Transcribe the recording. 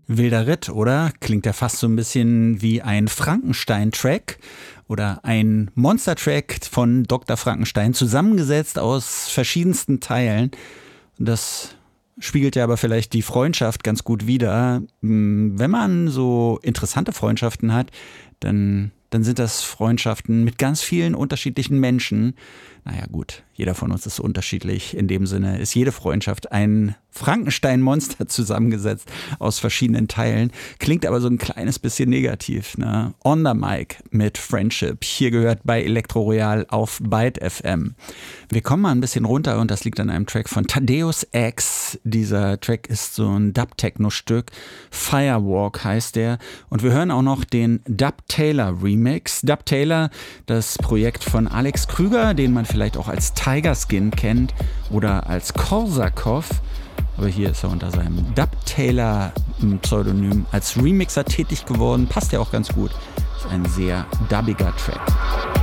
Wilder Ritt, oder? Klingt ja fast so ein bisschen wie ein Frankenstein-Track oder ein Monster-Track von Dr. Frankenstein, zusammengesetzt aus verschiedensten Teilen. Das spiegelt ja aber vielleicht die Freundschaft ganz gut wider. Wenn man so interessante Freundschaften hat, dann sind das Freundschaften mit ganz vielen unterschiedlichen Menschen. Naja gut, jeder von uns ist unterschiedlich. In dem Sinne ist jede Freundschaft ein Frankenstein-Monster zusammengesetzt aus verschiedenen Teilen. Klingt aber so ein kleines bisschen negativ, ne? On the Mic mit Friendship. Hier gehört bei Elektro Royal auf Byte FM. Wir kommen mal ein bisschen runter und das liegt an einem Track von Thaddeus X. Dieser Track ist so ein Dub-Techno-Stück. Firewalk heißt der. Und wir hören auch noch den Dub Taylor Remix. Dub Taylor, das Projekt von Alex Krüger, den man vielleicht auch als Tiger Skin kennt oder als Korsakov. Aber hier ist er unter seinem Dub Taylor Pseudonym als Remixer tätig geworden. Passt ja auch ganz gut. Ist ein sehr dubbiger Track.